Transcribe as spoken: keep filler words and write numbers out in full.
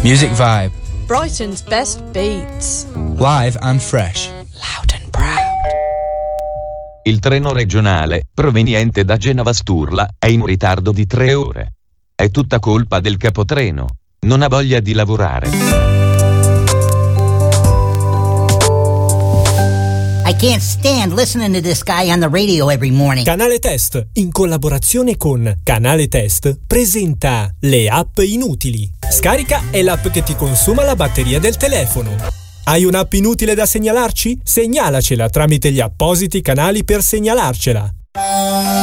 Music Vibe. Brighton's best beats. Live and fresh. Loud and proud. Il treno regionale, proveniente da Genova Sturla, è in ritardo di tre ore. È tutta colpa del capotreno. Non ha voglia di lavorare. I can't stand listening to this guy on the radio every morning. Canale Test, in collaborazione con Canale Test, presenta le app inutili. Scarica è l'app che ti consuma la batteria del telefono. Hai un'app inutile da segnalarci? Segnalacela tramite gli appositi canali per segnalarcela.